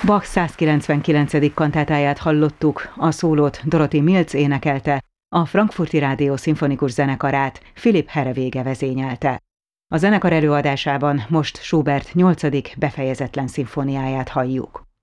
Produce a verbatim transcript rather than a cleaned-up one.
Bach százkilencvenkilencedik kantátáját hallottuk, a szólót Dorothy Mills énekelte, a Frankfurti Rádió Szimfonikus Zenekarát Philipp Herreweghe vezényelte. A zenekar előadásában most Schubert nyolcadik befejezetlen szimfóniáját halljuk.